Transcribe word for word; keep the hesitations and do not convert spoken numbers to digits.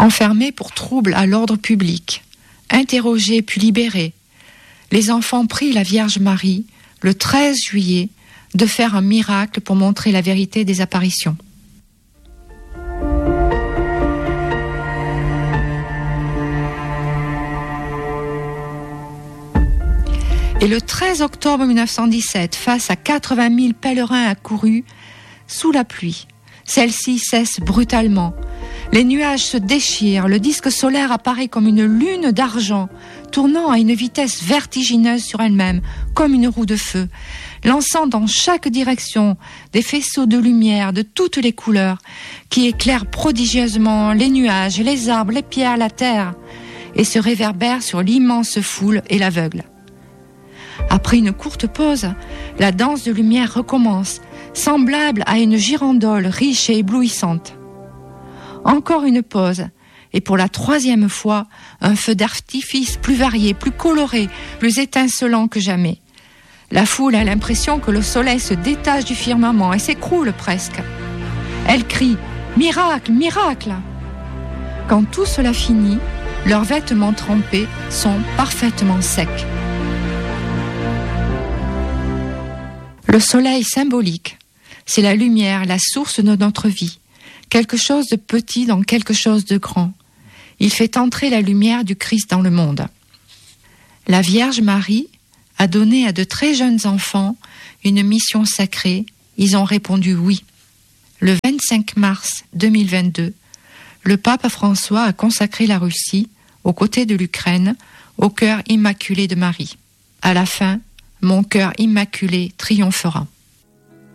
Enfermés pour trouble à l'ordre public, interrogés puis libérés, les enfants prient la Vierge Marie, le treize juillet, de faire un miracle pour montrer la vérité des apparitions. Et le treize octobre mille neuf cent dix-sept, face à quatre-vingt mille pèlerins accourus, sous la pluie, celle-ci cesse brutalement. Les nuages se déchirent, le disque solaire apparaît comme une lune d'argent, tournant à une vitesse vertigineuse sur elle-même, comme une roue de feu, lançant dans chaque direction des faisceaux de lumière de toutes les couleurs, qui éclairent prodigieusement les nuages, les arbres, les pierres, la terre, et se réverbèrent sur l'immense foule et l'aveugle. Après une courte pause, la danse de lumière recommence, semblable à une girandole riche et éblouissante. Encore une pause, et pour la troisième fois, un feu d'artifice plus varié, plus coloré, plus étincelant que jamais. La foule a l'impression que le soleil se détache du firmament et s'écroule presque. Elle crie « Miracle, miracle !» Quand tout cela finit, leurs vêtements trempés sont parfaitement secs. Le soleil symbolique, c'est la lumière, la source de notre vie. Quelque chose de petit dans quelque chose de grand. Il fait entrer la lumière du Christ dans le monde. La Vierge Marie a donné à de très jeunes enfants une mission sacrée. Ils ont répondu oui. Le vingt-cinq mars deux mille vingt-deux, le pape François a consacré la Russie, aux côtés de l'Ukraine, au cœur immaculé de Marie. À la fin, mon cœur immaculé triomphera.